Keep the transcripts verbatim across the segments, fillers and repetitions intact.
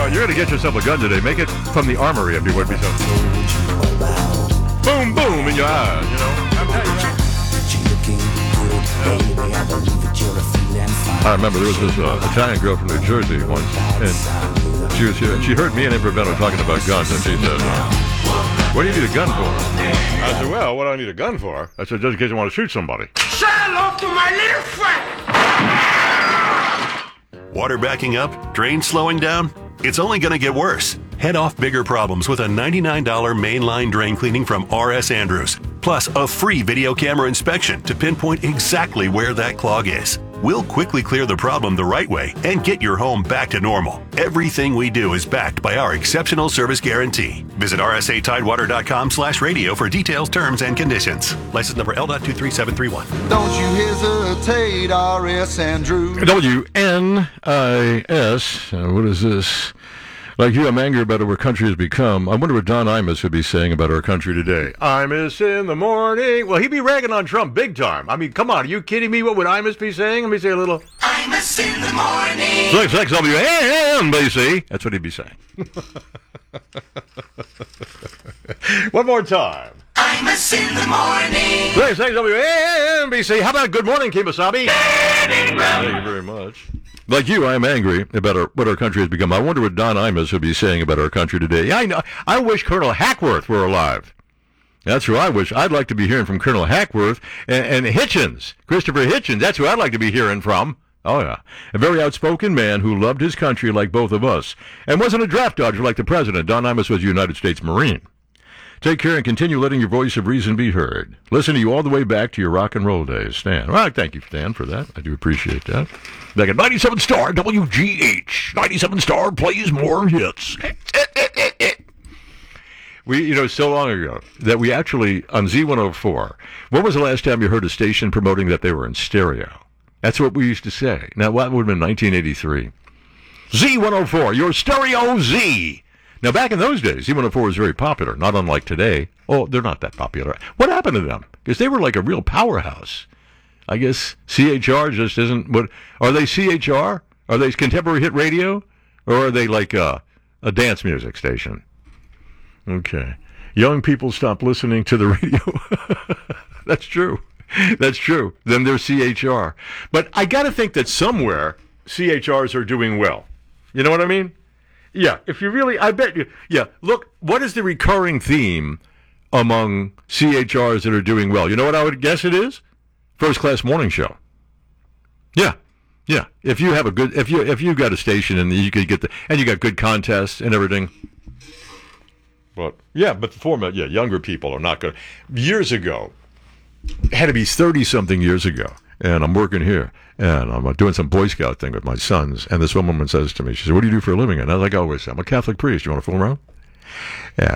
Uh, you're going to get yourself a gun today. Make it from the armory if you would be so. Boom, boom in your eyes, you know. I'm telling you that. I remember there was this uh, Italian girl from New Jersey once, and she was here. She heard me and Improvetto talking about guns, and she said, uh, "What do you need a gun for?" I said, "Well, what do I need a gun for?" I said, "Just in case you want to shoot somebody." Say hello to my little friend. Water backing up? Drains slowing down? It's only going to get worse. Head off bigger problems with a ninety-nine dollars mainline drain cleaning from R S Andrews. Plus, a free video camera inspection to pinpoint exactly where that clog is. We'll quickly clear the problem the right way and get your home back to normal. Everything we do is backed by our exceptional service guarantee. Visit r s a tidewater dot com slash radio for details, terms, and conditions. License number L two three seven three one. Don't you hesitate, R S Andrews. W N I S. Uh, what is this? Like you, I'm angry about what our country has become. I wonder what Don Imus would be saying about our country today. Imus in the morning. Well, he'd be ragging on Trump big time. I mean, come on. Are you kidding me? What would Imus be saying? Let me say a little. Imus in the morning. six six W N B C. That's what he'd be saying. One more time. Imus in the morning. six six W N B C. How about good morning, Kemosabe? Thank you very much. Like you, I am angry about our, what our country has become. I wonder what Don Imus would be saying about our country today. I know. I wish Colonel Hackworth were alive. That's who I wish. I'd like to be hearing from Colonel Hackworth and, and Hitchens, Christopher Hitchens. That's who I'd like to be hearing from. Oh, yeah. A very outspoken man who loved his country like both of us and wasn't a draft dodger like the president. Don Imus was a United States Marine. Take care and continue letting your voice of reason be heard. Listen to you all the way back to your rock and roll days, Stan. Well, thank you, Stan, for that. I do appreciate that. Back at ninety-seven Star W G H. ninety-seven Star plays more hits. We, you know, so long ago that we actually, on Z one oh four, when was the last time you heard a station promoting that they were in stereo? That's what we used to say. Now, what would have been nineteen eighty-three? Z one oh four, your stereo Z. Now, back in those days, Z one oh four was very popular, not unlike today. Oh, they're not that popular. What happened to them? Because they were like a real powerhouse. I guess C H R just isn't what... Are they C H R? Are they contemporary hit radio? Or are they like a, a dance music station? Okay. Young people stop listening to the radio. That's true. That's true. Then they're C H R. But I got to think that somewhere C H Rs are doing well. You know what I mean? Yeah, if you really, I bet you, yeah, look, what is the recurring theme among C H Rs that are doing well? You know what I would guess it is? First Class Morning Show. Yeah, yeah. If you have a good, if you if you got a station and you could get the, and you got good contests and everything. But, yeah, but the format, yeah, younger people are not going to. Years ago, it had to be thirty-something years ago. And I'm working here, and I'm doing some Boy Scout thing with my sons, and this woman says to me, she said, "What do you do for a living?" And I was like, I always say, "I'm a Catholic priest. You want to fool around?" Yeah.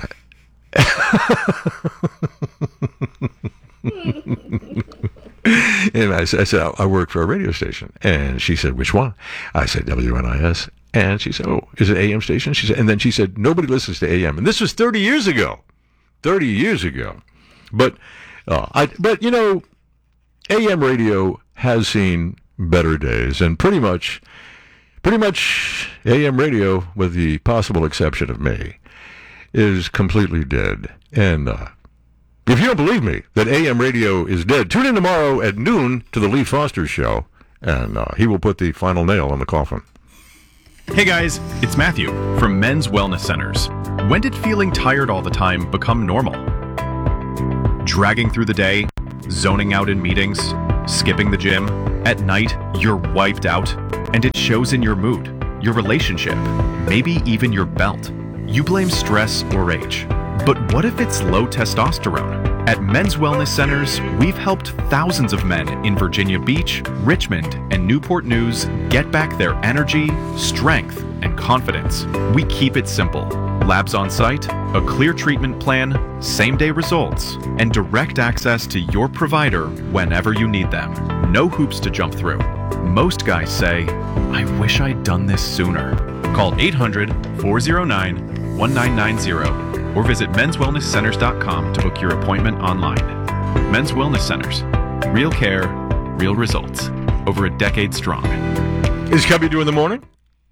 And I, I said, I work for a radio station. And she said, "Which one?" I said, W N I S. And she said, "Oh, is it A M station?" She said, and then she said, "Nobody listens to A M." And this was thirty years ago. thirty years ago. But, uh, I, but you know, A M radio has seen better days, and pretty much, pretty much A M radio, with the possible exception of me, is completely dead. And uh, if you don't believe me that A M radio is dead, tune in tomorrow at noon to the Lee Foster Show, and uh, he will put the final nail on the coffin. Hey guys, it's Matthew from Men's Wellness Centers. When did feeling tired all the time become normal? Dragging through the day, zoning out in meetings, skipping the gym. At night, you're wiped out, and it shows in your mood, your relationship, maybe even your belt. You blame stress or age. But what if it's low testosterone? At Men's Wellness Centers, we've helped thousands of men in Virginia Beach, Richmond, and Newport News get back their energy, strength, and confidence. We keep it simple. Labs on site, a clear treatment plan, same-day results, and direct access to your provider whenever you need them. No hoops to jump through. Most guys say, "I wish I'd done this sooner." Call eight hundred, four oh nine, one nine nine zero or visit mens wellness centers dot com to book your appointment online. Men's Wellness Centers. Real care, real results. Over a decade strong. Is Cubby doing the morning?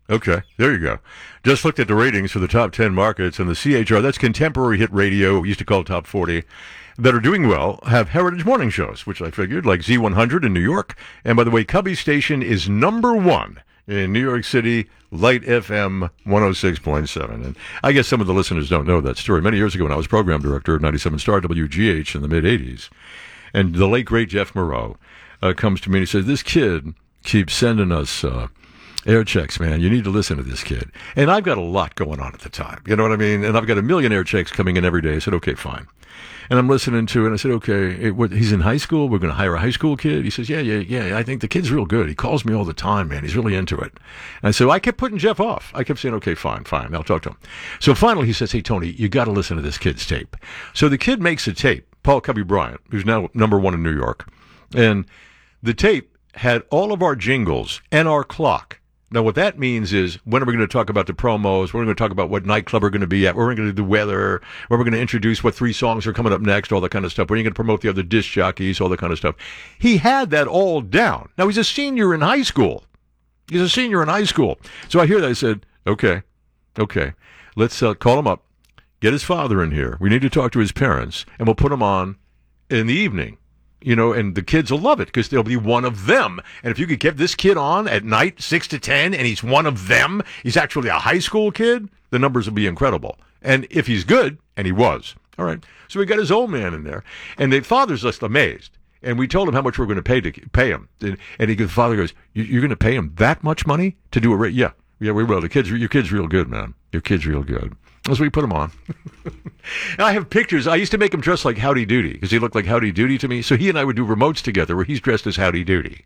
Okay, there you go. Just looked at the ratings for the top ten markets, and the C H R, that's contemporary hit radio, we used to call top forty, that are doing well, have heritage morning shows, which I figured, like Z one hundred in New York. And by the way, Cubby Station is number one in New York City, Light F M one oh six point seven. And I guess some of the listeners don't know that story. Many years ago when I was program director of ninety-seven Star W G H in the mid-eighties, and the late, great Jeff Moreau uh, comes to me and he says, this kid keeps sending us... Uh, air checks, man. You need to listen to this kid. And I've got a lot going on at the time. You know what I mean? And I've got a million air checks coming in every day. I said, okay, fine. And I'm listening to it, and I said, okay, it, what, he's in high school? We're going to hire a high school kid? He says, yeah, yeah, yeah, I think the kid's real good. He calls me all the time, man. He's really into it. And I said, well, I kept putting Jeff off. I kept saying, okay, fine, fine. I'll talk to him. So finally he says, hey, Tony, you got to listen to this kid's tape. So the kid makes a tape, Paul Cubby Bryant, who's now number one in New York. And the tape had all of our jingles and our clock. Now, what that means is, when are we going to talk about the promos? When are we going to talk about what nightclub we're going to be at? Where we're going to do the weather? Where we're going to introduce what three songs are coming up next? All that kind of stuff. When are you going to promote the other disc jockeys? All that kind of stuff. He had that all down. Now, he's a senior in high school. He's a senior in high school. So I hear that. I said, okay, okay. Let's uh, call him up. Get his father in here. We need to talk to his parents. And we'll put him on in the evening. You know, and the kids will love it because they'll be one of them. And if you could get this kid on at night, six to ten, and he's one of them, he's actually a high school kid, the numbers will be incredible. And if he's good, and he was, all right. So we got his old man in there, and the father's just amazed. And we told him how much we're going to pay to pay him. And, and he, the father goes, "You're going to pay him that much money to do a ra-" Yeah, yeah, we will. The kid's, your kid's real good, man. Your kid's real good. So we put him on. And I have pictures. I used to make him dress like Howdy Doody because he looked like Howdy Doody to me. So he and I would do remotes together where he's dressed as Howdy Doody.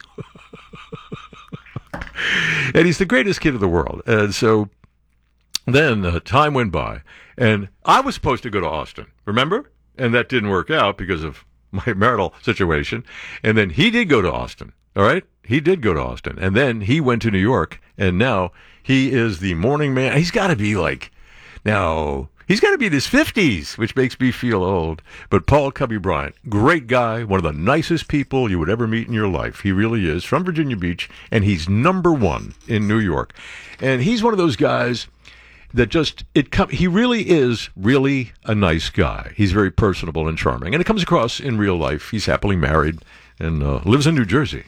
And he's the greatest kid in the world. And so then uh, time went by. And I was supposed to go to Austin, remember? And that didn't work out because of my marital situation. And then he did go to Austin, all right? He did go to Austin. And then he went to New York. And now he is the morning man. He's got to be like... Now, he's got to be in his fifties, which makes me feel old. But Paul Cubby Bryant, great guy, one of the nicest people you would ever meet in your life. He really is, from Virginia Beach, and he's number one in New York. And he's one of those guys that just, it com- he really is really a nice guy. He's very personable and charming. And it comes across in real life. He's happily married and uh, lives in New Jersey.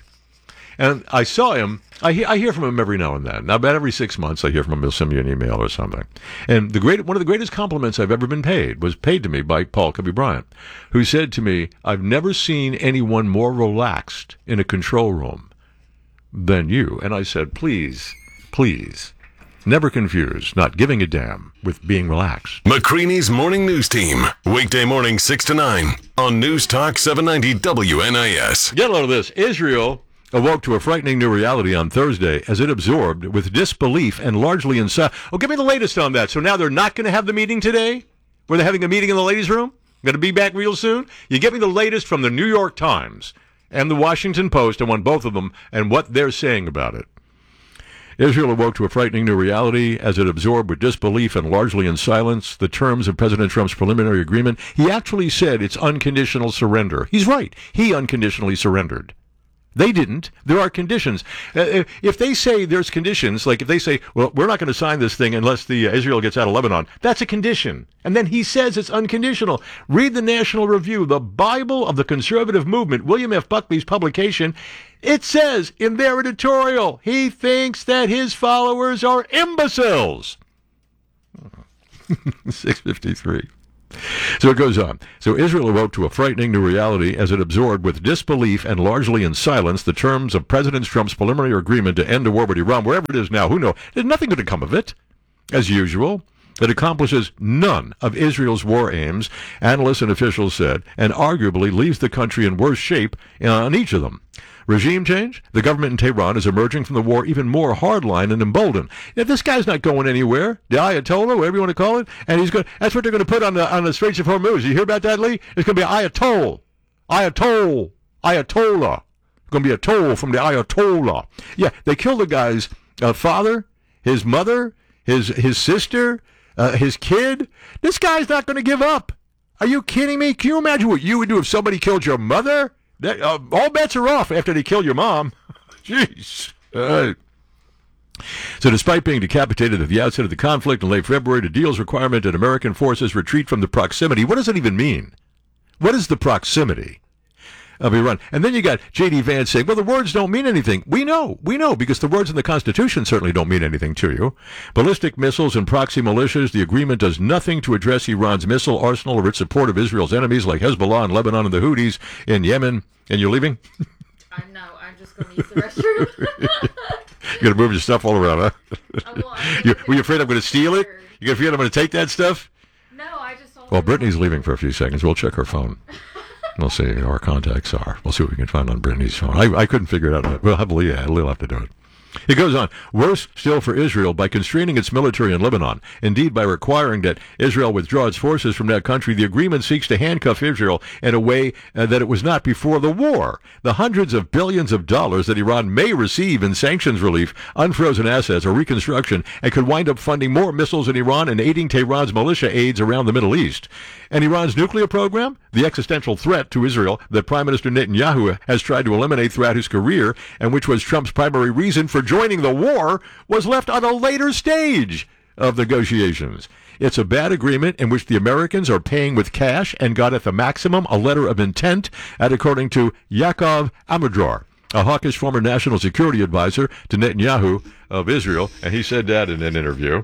And I saw him, I, he, I hear from him every now and then. Now, about every six months, I hear from him. He'll send me an email or something. And the great, one of the greatest compliments I've ever been paid was paid to me by Paul Cubby Bryant, who said to me, I've never seen anyone more relaxed in a control room than you. And I said, please, please, never confuse not giving a damn with being relaxed. McCreanie's Morning News Team, weekday morning six to nine on News Talk seven ninety W N I S. Get a load of this. Israel awoke to a frightening new reality on Thursday as it absorbed with disbelief and largely in silence. Oh, give me the latest on that. So now they're not going to have the meeting today? Where they're having a meeting in the ladies' room? Going to be back real soon? You give me the latest from the New York Times and the Washington Post. I want both of them and what they're saying about it. Israel awoke to a frightening new reality as it absorbed with disbelief and largely in silence the terms of President Trump's preliminary agreement. He actually said it's unconditional surrender. He's right. He unconditionally surrendered. They didn't. There are conditions. Uh, if they say there's conditions, like if they say, well, we're not going to sign this thing unless the uh, Israel gets out of Lebanon, that's a condition. And then he says it's unconditional. Read the National Review, the Bible of the conservative movement, William F. Buckley's publication. It says in their editorial, he thinks that his followers are imbeciles. six fifty-three. So it goes on. So Israel awoke to a frightening new reality as it absorbed with disbelief and largely in silence the terms of President Trump's preliminary agreement to end the war with Iran, wherever it is now. Who knows? There's nothing going to come of it. As usual, it accomplishes none of Israel's war aims, analysts and officials said, and arguably leaves the country in worse shape on each of them. Regime change? The government in Tehran is emerging from the war even more hardline and emboldened. Yeah, this guy's not going anywhere. The Ayatollah, whatever you want to call it, and he's going. That's what they're going to put on the on the Straits of Hormuz. You hear about that, Lee? It's going to be Ayatollah, Ayatollah, Ayatollah. It's going to be a toll from the Ayatollah. Yeah, they killed the guy's uh, father, his mother, his his sister, uh, his kid. This guy's not going to give up. Are you kidding me? Can you imagine what you would do if somebody killed your mother? That, uh, all bets are off after they kill your mom. Jeez. Uh, So despite being decapitated at the outset of the conflict in late February, the deal's requirement that American forces retreat from the proximity. What does it even mean? What is the proximity of Iran? And then you got J D. Vance saying, well, the words don't mean anything. We know. We know, because the words in the Constitution certainly don't mean anything to you. Ballistic missiles and proxy militias. The agreement does nothing to address Iran's missile arsenal or its support of Israel's enemies like Hezbollah in Lebanon and the Houthis in Yemen. And you're leaving? I know. I'm just going to use the restroom. You're going to move your stuff all around, huh? Oh, well, you, were you afraid I'm going to steal it? You afraid I'm going to take that stuff? No, I just... Well, Brittany's leaving for a few seconds. We'll check her phone. We'll see who our contacts are. We'll see what we can find on Brittany's phone. I, I couldn't figure it out. We'll have Leah. Leah'll have to do it. It goes on. Worse still for Israel, by constraining its military in Lebanon. Indeed, by requiring that Israel withdraw its forces from that country, the agreement seeks to handcuff Israel in a way uh, that it was not before the war. The hundreds of billions of dollars that Iran may receive in sanctions relief, unfrozen assets, or reconstruction, and could wind up funding more missiles in Iran and aiding Tehran's militia aids around the Middle East. And Iran's nuclear program, the existential threat to Israel that Prime Minister Netanyahu has tried to eliminate throughout his career, and which was Trump's primary reason for joining the war, was left on a later stage of negotiations. It's a bad agreement in which the Americans are paying with cash and got at the maximum a letter of intent, and according to Yaakov Amador, a hawkish former national security advisor to Netanyahu of Israel, and he said that in an interview.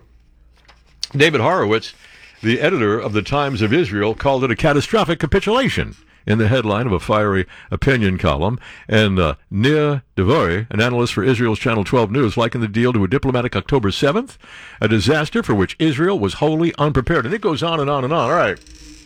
David Horowitz, the editor of the Times of Israel, called it a catastrophic capitulation in the headline of a fiery opinion column. And uh, Nir Devoy, an analyst for Israel's Channel twelve News, likened the deal to a diplomatic October seventh, a disaster for which Israel was wholly unprepared. And it goes on and on and on. All right.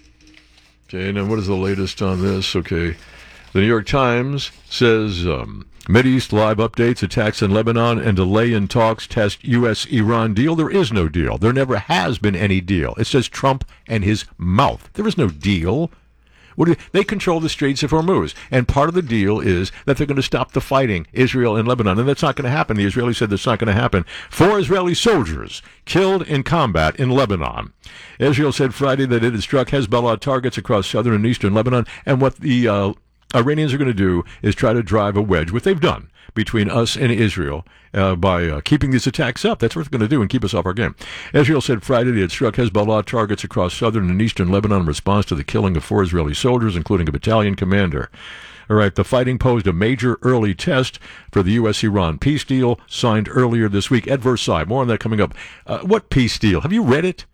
Okay, now what is the latest on this? Okay. The New York Times says... Um, Mideast live updates, attacks in Lebanon, and delay in talks test U S Iran deal. There is no deal. There never has been any deal. It says Trump and his mouth. There is no deal. What do you, they control the Straits of Hormuz, and part of the deal is that they're going to stop the fighting, Israel and Lebanon, and that's not going to happen. The Israelis said that's not going to happen. Four Israeli soldiers killed in combat in Lebanon. Israel said Friday that it had struck Hezbollah targets across southern and eastern Lebanon, and what the uh, Iranians are going to do is try to drive a wedge, what they've done, between us and Israel uh, by uh, keeping these attacks up. That's what they're going to do and keep us off our game. Israel said Friday they had struck Hezbollah targets across southern and eastern Lebanon in response to the killing of four Israeli soldiers, including a battalion commander. All right, the fighting posed a major early test for the U S Iran peace deal signed earlier this week at Versailles. More on that coming up. Uh, what peace deal? Have you read it?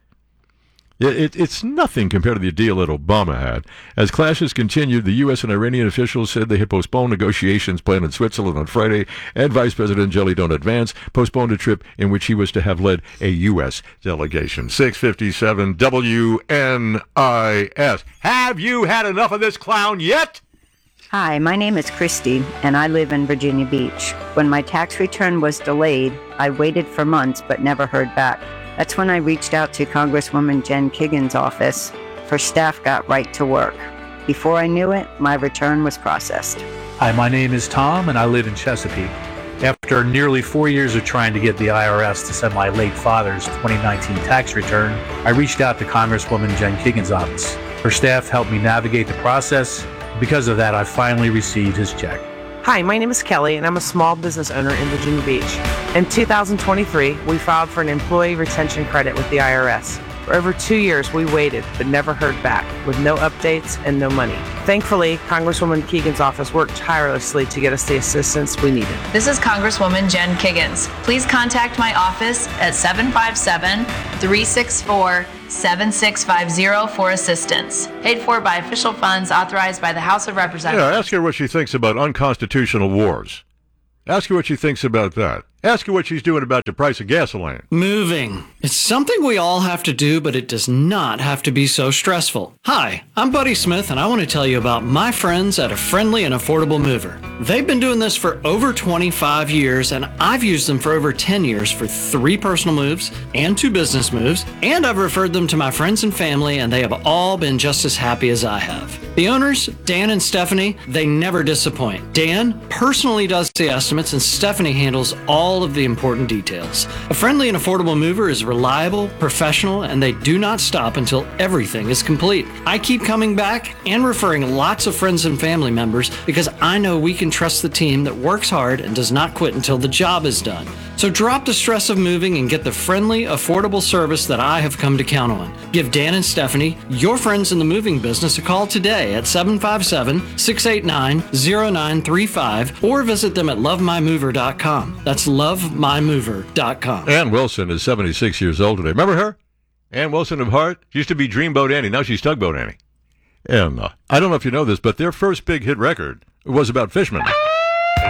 It, it's nothing compared to the deal that Obama had. As clashes continued, the U S and Iranian officials said they had postponed negotiations planned in Switzerland on Friday, and Vice President Jelly Donut Vance postponed a trip in which he was to have led a U S delegation. six fifty-seven W N I S. Have you had enough of this clown yet? Hi, my name is Christy, and I live in Virginia Beach. When my tax return was delayed, I waited for months but never heard back. That's when I reached out to Congresswoman Jen Kiggins' office. Her staff got right to work. Before I knew it, my return was processed. Hi, my name is Tom, and I live in Chesapeake. After nearly four years of trying to get the I R S to send my late father's twenty nineteen tax return, I reached out to Congresswoman Jen Kiggins' office. Her staff helped me navigate the process. Because of that, I finally received his check. Hi, my name is Kelly, and I'm a small business owner in Virginia Beach. In two thousand twenty-three, we filed for an employee retention credit with the I R S. For over two years, we waited, but never heard back, with no updates and no money. Thankfully, Congresswoman Kiggins' office worked tirelessly to get us the assistance we needed. This is Congresswoman Jen Kiggins. Please contact my office at seven five seven, three six four, seven six five zero for assistance. Paid for by official funds authorized by the House of Representatives. Yeah, ask her what she thinks about unconstitutional wars. Ask her what she thinks about that. Ask her what she's doing about the price of gasoline. Moving. It's something we all have to do, but it does not have to be so stressful. Hi, I'm Buddy Smith, and I want to tell you about my friends at A Friendly and Affordable Mover. They've been doing this for over twenty-five years, and I've used them for over ten years for three personal moves and two business moves, and I've referred them to my friends and family, and they have all been just as happy as I have. The owners, Dan and Stephanie, they never disappoint. Dan personally does the estimates, and Stephanie handles all all of the important details. A Friendly and Affordable Mover is reliable, professional, and they do not stop until everything is complete. I keep coming back and referring lots of friends and family members because I know we can trust the team that works hard and does not quit until the job is done. So drop the stress of moving and get the friendly, affordable service that I have come to count on. Give Dan and Stephanie, your friends in the moving business, a call today at seven five seven, six eight nine, zero nine three five or visit them at love my mover dot com. That's love my mover dot com. Ann Wilson is seventy-six years old today. Remember her? Ann Wilson of Heart? She used to be Dreamboat Annie. Now she's Tugboat Annie. And uh, I don't know if you know this, but their first big hit record was about fishermen.